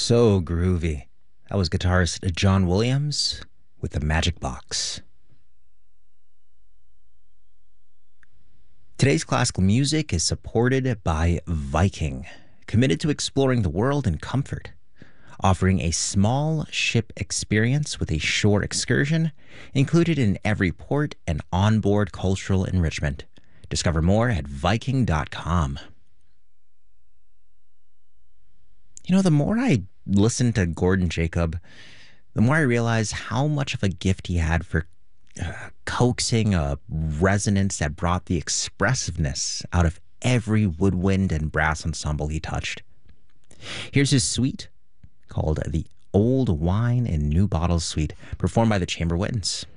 So groovy. That was guitarist John Williams with the Magic Box. Today's classical music is supported by Viking, committed to exploring the world in comfort, offering a small ship experience with a shore excursion included in every port and onboard cultural enrichment. Discover more at Viking.com. You know, the more I listen to Gordon Jacob, the more I realize how much of a gift he had for coaxing a resonance that brought the expressiveness out of every woodwind and brass ensemble he touched. Here's his suite called the Old Wine in New Bottles Suite, performed by the Chamber Winds.